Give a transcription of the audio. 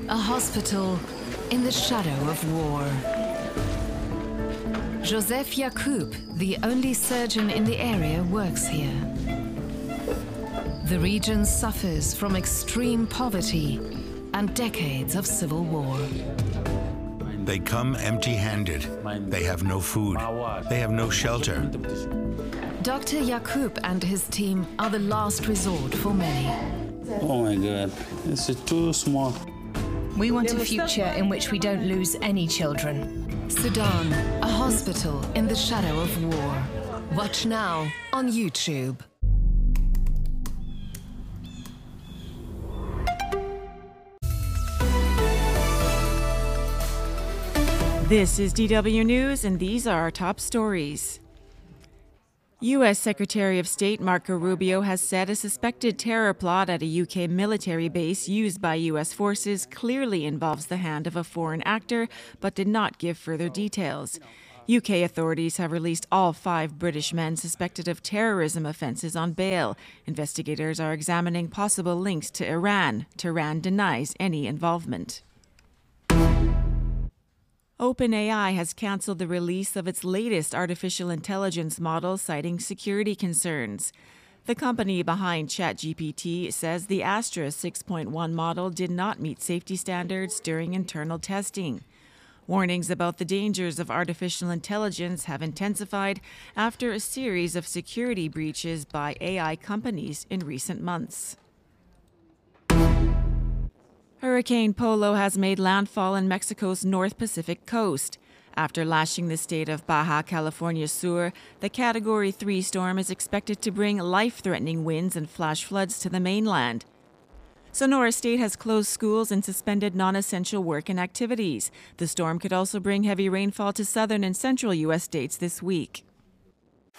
A hospital in the shadow of war. Joseph Yacoub, the only surgeon in the area, works here. The region suffers from extreme poverty and decades of civil war. They come empty-handed. They have no food. They have no shelter. Dr. Yacoub and his team are the last resort for many. Oh my God, it's too small. We want a future in which we don't lose any children. Sudan, a hospital in the shadow of war. Watch now on YouTube. This is DW News, and these are our top stories. U.S. Secretary of State Marco Rubio has said a suspected terror plot at a UK military base used by U.S. forces clearly involves the hand of a foreign actor, but did not give further details. UK authorities have released all 5 British men suspected of terrorism offences on bail. Investigators are examining possible links to Iran. Tehran denies any involvement. OpenAI has canceled the release of its latest artificial intelligence model, citing security concerns. The company behind ChatGPT says the Astra 6.1 model did not meet safety standards during internal testing. Warnings about the dangers of artificial intelligence have intensified after a series of security breaches by AI companies in recent months. Hurricane Polo has made landfall in Mexico's North Pacific coast. After lashing the state of Baja California Sur, the Category 3 storm is expected to bring life-threatening winds and flash floods to the mainland. Sonora State has closed schools and suspended non-essential work and activities. The storm could also bring heavy rainfall to southern and central U.S. states this week.